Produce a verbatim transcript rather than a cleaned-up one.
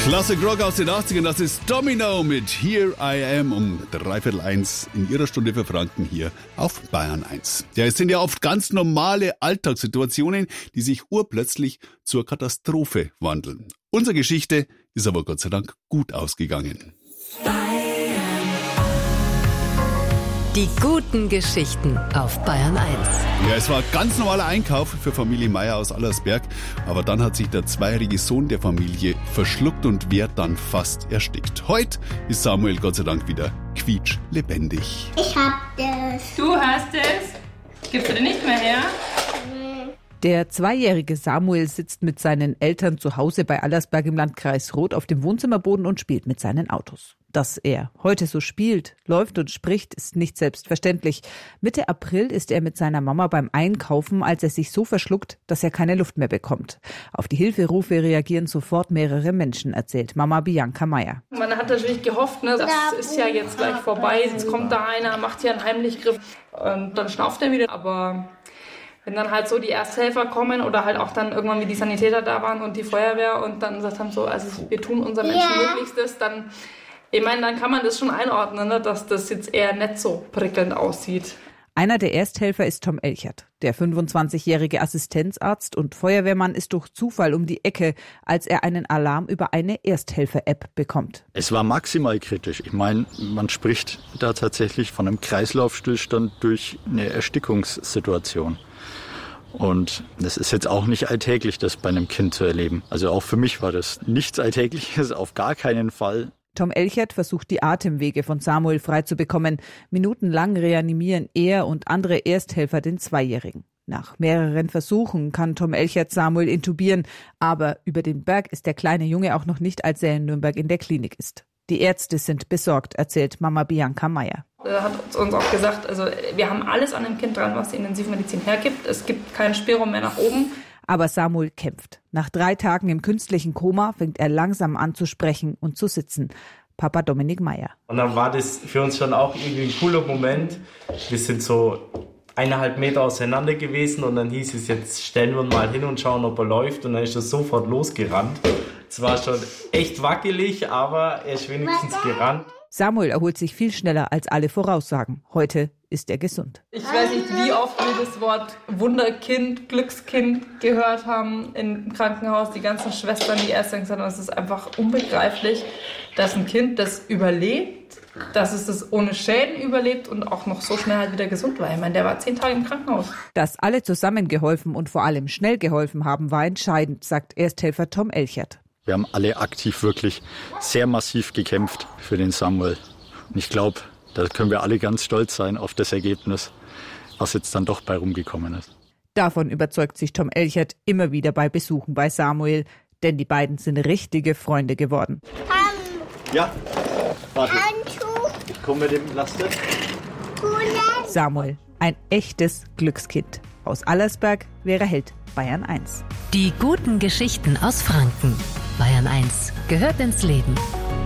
Klasse Rock aus den achtzigern, das ist Domino mit Here I Am um dreiviertel eins in ihrer Stunde für Franken hier auf Bayern eins. Ja, es sind ja oft ganz normale Alltagssituationen, die sich urplötzlich zur Katastrophe wandeln. Unsere Geschichte ist aber Gott sei Dank gut ausgegangen. Die guten Geschichten auf Bayern eins. Ja, es war ein ganz normaler Einkauf für Familie Meier aus Allersberg, aber dann hat sich der zweijährige Sohn der Familie verschluckt und wird dann fast erstickt. Heute ist Samuel Gott sei Dank wieder quietschlebendig. Ich hab das. Du hast es? Gibst du dir nicht mehr her? Der zweijährige Samuel sitzt mit seinen Eltern zu Hause bei Allersberg im Landkreis Roth auf dem Wohnzimmerboden und spielt mit seinen Autos. Dass er heute so spielt, läuft und spricht, ist nicht selbstverständlich. Mitte April ist er mit seiner Mama beim Einkaufen, als er sich so verschluckt, dass er keine Luft mehr bekommt. Auf die Hilferufe reagieren sofort mehrere Menschen, erzählt Mama Bianca Meier. Man hat natürlich gehofft, ne, das ist ja jetzt gleich vorbei, jetzt kommt da einer, macht hier einen Heimlichgriff und dann schnauft er wieder. Aber wenn dann halt so die Ersthelfer kommen oder halt auch dann irgendwann wie die Sanitäter da waren und die Feuerwehr und dann gesagt haben, so, also wir tun unser Menschenmöglichstes, dann, ich meine, dann kann man das schon einordnen, ne, dass das jetzt eher nicht so prickelnd aussieht. Einer der Ersthelfer ist Tom Elchert. Der fünfundzwanzigjährige Assistenzarzt und Feuerwehrmann ist durch Zufall um die Ecke, als er einen Alarm über eine Ersthelfer-App bekommt. Es war maximal kritisch. Ich meine, man spricht da tatsächlich von einem Kreislaufstillstand durch eine Erstickungssituation. Und das ist jetzt auch nicht alltäglich, das bei einem Kind zu erleben. Also auch für mich war das nichts Alltägliches, auf gar keinen Fall. Tom Elchert versucht, die Atemwege von Samuel frei zu bekommen. Minutenlang reanimieren er und andere Ersthelfer den Zweijährigen. Nach mehreren Versuchen kann Tom Elchert Samuel intubieren. Aber über den Berg ist der kleine Junge auch noch nicht, als er in Nürnberg in der Klinik ist. Die Ärzte sind besorgt, erzählt Mama Bianca Meier. Er hat uns auch gesagt, also wir haben alles an dem Kind dran, was die Intensivmedizin hergibt. Es gibt keinen Spielraum mehr nach oben. Aber Samuel kämpft. Nach drei Tagen im künstlichen Koma fängt er langsam an zu sprechen und zu sitzen. Papa Dominik Meier. Und dann war das für uns schon auch irgendwie ein cooler Moment. Wir sind so eineinhalb Meter auseinander gewesen und dann hieß es, jetzt stellen wir ihn mal hin und schauen, ob er läuft. Und dann ist er sofort losgerannt. Es war schon echt wackelig, aber er ist wenigstens gerannt. Samuel erholt sich viel schneller als alle Voraussagen. Heute ist er gesund. Ich weiß nicht, wie oft wir das Wort Wunderkind, Glückskind gehört haben im Krankenhaus. Die ganzen Schwestern, die Ärzte gesagt haben, es ist einfach unbegreiflich, dass ein Kind das überlebt, dass es das ohne Schäden überlebt und auch noch so schnell halt wieder gesund war. Ich meine, der war zehn Tage im Krankenhaus. Dass alle zusammengeholfen und vor allem schnell geholfen haben, war entscheidend, sagt Ersthelfer Tom Elchert. Wir haben alle aktiv wirklich sehr massiv gekämpft für den Samuel. Und ich glaube, da können wir alle ganz stolz sein auf das Ergebnis, was jetzt dann doch bei rumgekommen ist. Davon überzeugt sich Tom Elchert immer wieder bei Besuchen bei Samuel, denn die beiden sind richtige Freunde geworden. Um, Ja, warte. Handschuh, Ich komme mit dem Laster. Kuhle. Samuel, ein echtes Glückskind. Aus Allersberg wäre Held Bayern eins. Die guten Geschichten aus Franken. Bayern eins gehört ins Leben.